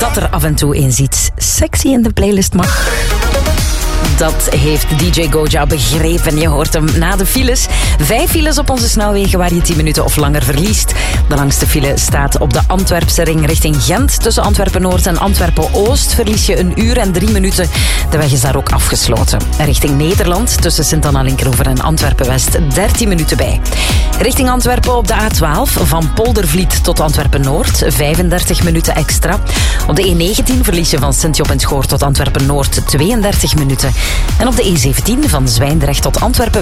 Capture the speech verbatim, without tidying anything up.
dat er af en toe eens iets sexy in de playlist mag. Dat heeft D J Goja begrepen. Je hoort hem na de files. Vijf files op onze snelwegen waar je tien minuten of langer verliest. De langste file staat op de Antwerpse ring richting Gent. Tussen Antwerpen-Noord en Antwerpen-Oost verlies je een uur en drie minuten. De weg is daar ook afgesloten. Richting Nederland tussen Sint-Anna-Linkeroever en Antwerpen-West dertien minuten bij. Richting Antwerpen op de A twaalf van Poldervliet tot Antwerpen-Noord vijfendertig minuten extra. Op de E negentien verlies je van Sint-Job en Schoor tot Antwerpen-Noord tweeëndertig minuten. En op de E zeventien van Zwijndrecht tot Antwerpen